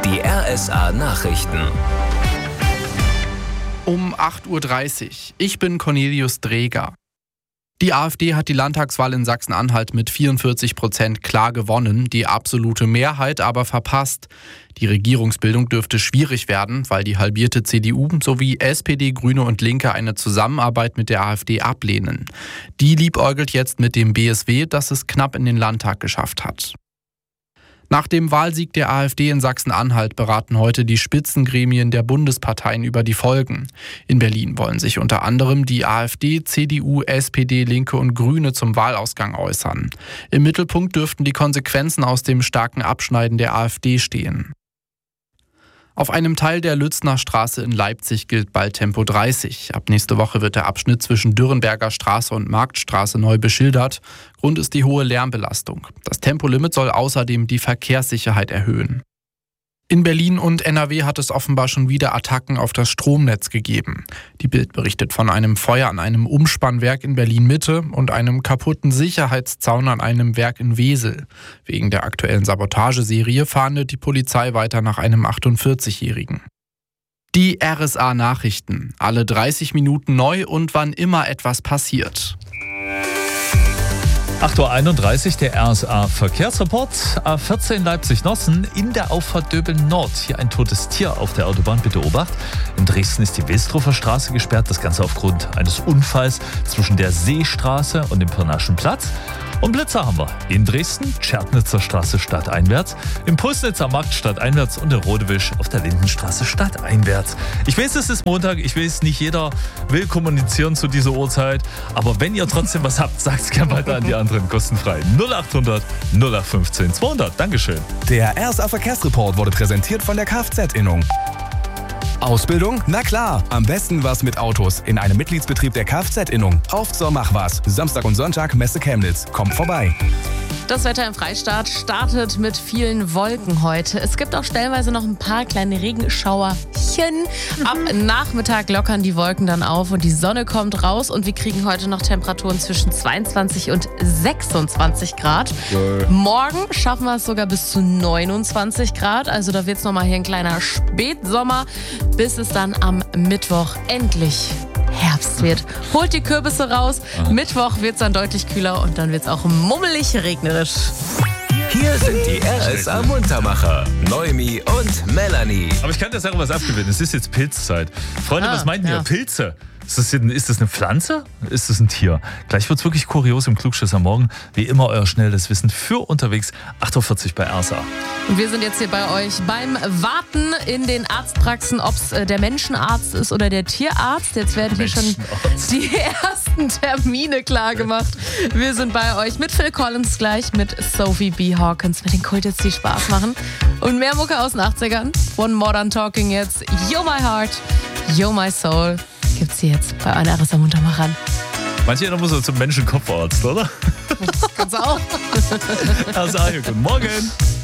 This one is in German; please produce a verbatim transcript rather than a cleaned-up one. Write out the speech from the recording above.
Die R S A-Nachrichten. Um acht Uhr dreißig. Ich bin Cornelius Dreger. Die AfD hat die Landtagswahl in Sachsen-Anhalt mit vierundvierzig Prozent klar gewonnen, die absolute Mehrheit aber verpasst. Die Regierungsbildung dürfte schwierig werden, weil die halbierte C D U sowie S P D, Grüne und Linke eine Zusammenarbeit mit der AfD ablehnen. Die liebäugelt jetzt mit dem B S W, das es knapp in den Landtag geschafft hat. Nach dem Wahlsieg der AfD in Sachsen-Anhalt beraten heute die Spitzengremien der Bundesparteien über die Folgen. In Berlin wollen sich unter anderem die AfD, C D U, S P D, Linke und Grüne zum Wahlausgang äußern. Im Mittelpunkt dürften die Konsequenzen aus dem starken Abschneiden der AfD stehen. Auf einem Teil der Lützner Straße in Leipzig gilt bald Tempo dreißig. Ab nächste Woche wird der Abschnitt zwischen Dürrenberger Straße und Marktstraße neu beschildert. Grund ist die hohe Lärmbelastung. Das Tempolimit soll außerdem die Verkehrssicherheit erhöhen. In Berlin und N R W hat es offenbar schon wieder Attacken auf das Stromnetz gegeben. Die Bild berichtet von einem Feuer an einem Umspannwerk in Berlin-Mitte und einem kaputten Sicherheitszaun an einem Werk in Wesel. Wegen der aktuellen Sabotageserie fahndet die Polizei weiter nach einem achtundvierzigjährigen. Die R S A-Nachrichten. Alle dreißig Minuten neu und wann immer etwas passiert. acht Uhr einunddreißig, der R S A-Verkehrsreport. A vierzehn Leipzig-Nossen in der Auffahrt Döbeln-Nord. Hier ein totes Tier auf der Autobahn, bitte Obacht. In Dresden ist die Wilsdruffer Straße gesperrt. Das Ganze aufgrund eines Unfalls zwischen der Seestraße und dem Pirnaschen Platz. Und Blitzer haben wir in Dresden, Tschernitzer Straße stadteinwärts, im Pulsnitzer Markt stadteinwärts und in Rodewisch auf der Lindenstraße stadteinwärts. Ich weiß, es ist Montag, ich weiß, nicht jeder will kommunizieren zu dieser Uhrzeit, aber wenn ihr trotzdem was habt, sagt es gerne weiter an die anderen kostenfrei. null achthundert null acht fünfzehn zweihundert. Dankeschön. Der R S A-Verkehrsreport wurde präsentiert von der Kfz-Innung. Ausbildung? Na klar, am besten was mit Autos in einem Mitgliedsbetrieb der Kfz-Innung. Auf zur Mach was. Samstag und Sonntag Messe Chemnitz. Kommt vorbei. Das Wetter im Freistaat startet mit vielen Wolken heute. Es gibt auch stellenweise noch ein paar kleine Regenschauerchen. Am Nachmittag lockern die Wolken dann auf und die Sonne kommt raus. Und wir kriegen heute noch Temperaturen zwischen zweiundzwanzig und sechsundzwanzig Grad. Ja. Morgen schaffen wir es sogar bis zu neunundzwanzig Grad. Also da wird es nochmal hier ein kleiner Spätsommer, bis es dann am Mittwoch endlich Herbst wird. Holt die Kürbisse raus. Aha. Mittwoch wird es dann deutlich kühler und dann wird es auch mummelig regnerisch. Hier sind die R S A-Muntermacher, Noemi und Melanie. Aber ich kann dir sagen, was abgewinnen. Es ist jetzt Pilzzeit. Freunde, ah, was meinten ja. ihr? Pilze? Ist das, ist das eine Pflanze? Ist das ein Tier? Gleich wird es wirklich kurios im Klugschiss am Morgen. Wie immer euer schnelles Wissen für unterwegs. acht Uhr vierzig bei R S A. Und wir sind jetzt hier bei euch beim Warten in den Arztpraxen, ob es der Menschenarzt ist oder der Tierarzt. Jetzt werden hier schon die ersten Termine klar gemacht. Wir sind bei euch mit Phil Collins gleich, mit Sophie B. Hawkins, mit den Kultits, die Spaß machen. Und mehr Mucke aus den achtzigern. Von Modern Talking jetzt. Yo My Heart, Yo My Soul. Gibt's hier jetzt bei einer R S A-Muntermachern. Manche erinnern muss so zum Menschenkopfarzt, oder? Das kannst du auch. R S A, guten Morgen.